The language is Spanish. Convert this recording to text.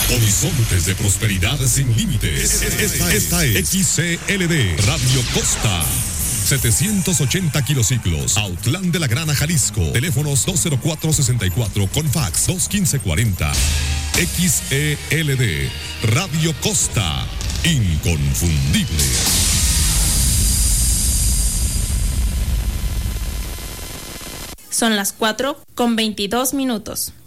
Horizontes de prosperidad sin límites. Esta es XCLD Radio Costa. 780 kilociclos, Autlán de la Grana, Jalisco. Teléfonos 204-64 con fax 215-40. XELD Radio Costa, inconfundible. Son las 4:22.